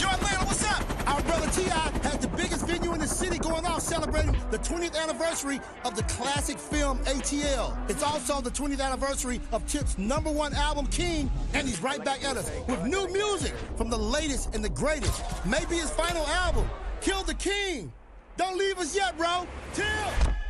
Yo, Atlanta, what's up? Our brother T.I. has the biggest venue in the city going off celebrating the 20th anniversary of the classic film ATL. It's also the 20th anniversary of Tip's #1 album, King, and he's right back at us with new music from the latest and the greatest. Maybe his final album, Kill the King. Don't leave us yet, bro. Till.